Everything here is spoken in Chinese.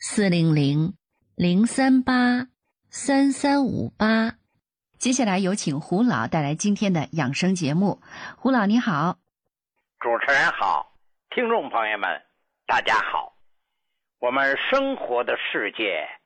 400-038-3358。接下来有请胡老带来今天的养生节目。胡老你好。 主持人好，听众朋友们大家好。我们生活的世界